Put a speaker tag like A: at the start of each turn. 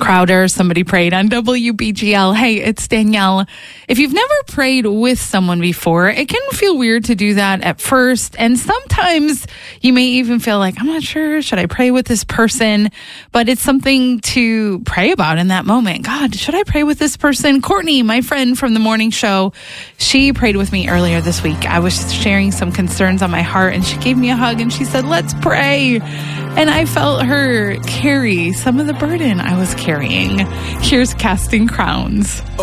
A: Crowder, somebody prayed on WBGL. Hey, it's Danielle. If you've never prayed with someone before, it can feel weird to do that at first. And sometimes you may even feel like, I'm not sure, should I pray with this person? But it's something to pray about in that moment. God, should I pray with this person? Courtney, my friend from the morning show, she prayed with me earlier this week. I was sharing some concerns on my heart and she gave me a hug and she said, let's pray. And I felt her carry some of the burden I was carrying. Here's Casting Crowns.